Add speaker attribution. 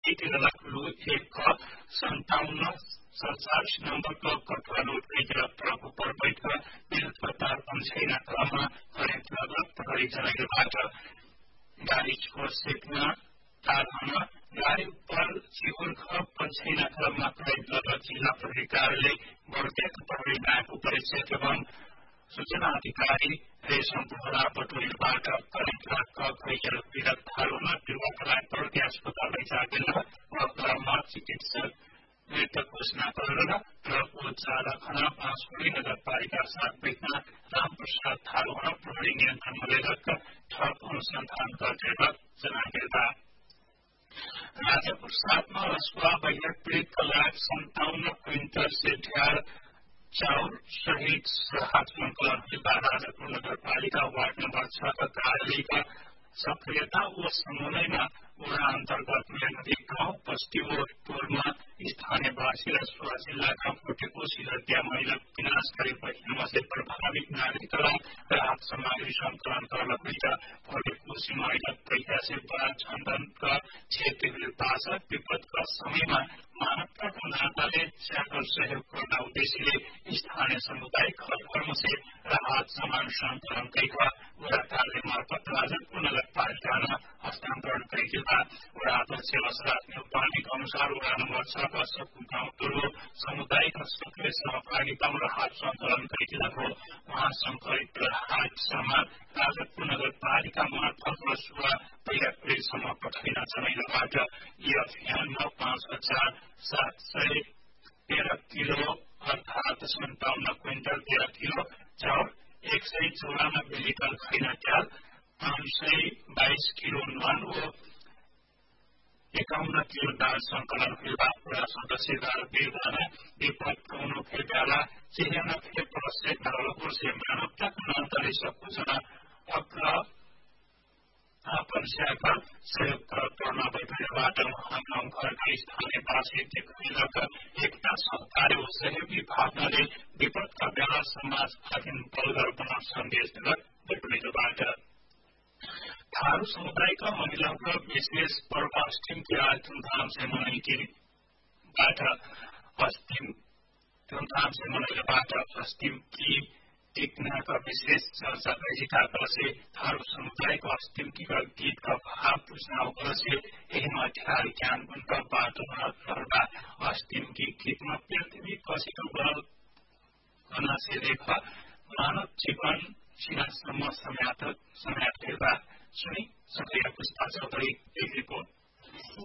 Speaker 1: Itinalaku एक 57 नम्बरको कठुवालुट गिरफ्तारको परबैठमा गिरफ्तार छैन क्रममा हरेक प्रहरी जनाबाट गाडी छोर सेक्न तारमा गाडी पर चिहुर्ख छैन क्रममा प्रहरी जिल्ला प्रहरी कार्यालय बर्देक प्रहरी नायक उपरीक्षक एवं सूचना अधिकारी रेशम बोहरा पटोलीबाट गिरफ्तारमा दुर्घटनालाई प्रहरी अस्पताल लैजागेल व क्रममा चिकित्सक मृतक घोषणा गरेर ट्रकको चालक बाँसुरी नगरपालिका 7 बेगमा रामप्रसाद थारूमा प्रहरी नियन्त्रणमा लिएर थप अनुसन्धान गरेर जनाएका राजापुर 7 मा रसुवा बहिर पीड़ितका लागि 57 क्विन्टल सेठ्यार चाउर सहित राहत संकलन राजापुर नगरपालिका वार्ड नम्बर 6 का कार्यालयका सक्रियता व समन्वयमा वडा अन्तर्गत मेहनती गाउँ पश्चिमोटपुरमा स्थानीयवासी र सुवा जिल्लाका कोटेकोशी हत्या महिला विनाशकारी पहिरोसे प्रभावित नागरिकलाई राहत सामग्री संकलन गर्न गएका कोटेकोशी महिला प्रयासे बाल छन्दनका क्षेत्रीय भाषा विपदका समयमा मानवताको नाताले स्याकल सहयोग गर्न उद्देश्यले स्थानीय समुदाय घर से राहत सामान संकलन गरेका वडा कार्यालय मार्फत राजपुर नगरपालिकामा हस्तान्तरण गरेका वडा अध्यक्ष वसराज नेपालीका अनुसार वडा नम्बर 6 का सकु गाउँ टोलो सामुदायिक सक्रिय सहभागितामा राहत संकलन गरेको उहाँ संकलित राहत सामान राजपुर नगरपालिका मार्फत रसुवा पहिरापुरसम्म पठाइन चलाइनबाट यी अभियानमा 5,713 किलो अर्थात 57 क्विन्टल 13 किलो चाउर 194 लिटर खैना तेल 522 किलो नुन व 51 किलो दाल संकलन हुआ सदस्य वीरदाना विपद कौनो फेला चेहना के प्रोसेस नरलपुर से मानवता नाताले सकुचना अग्र आपन शाखा संयुक्त तौरमा बैठकबाट गाउँ घरका स्थानीय वासी एकता सहकारी व सहयोगी भावनाले विपदका बेला समाज आदिन बलगर बनाउन सन्देश दिएर बैठकबाट थारू समुदायका महिलाका विशेष पर्व अष्टमी की आज धूमधाम से मनाएगी अष्टमी की टिकना का विशेष चर्चा गरिएका से थारू समुदाय को अष्टमी का गीत का भाव पूछना होकर से यही मध्यार ज्ञान उनका बाटोमा अष्टमी की गीत में पृथ्वी कसिको बल करना से देखा मानव जीवन सिनासम्म समात सुनी सक्रिय पुष्पा चौधरी एक रिपोर्ट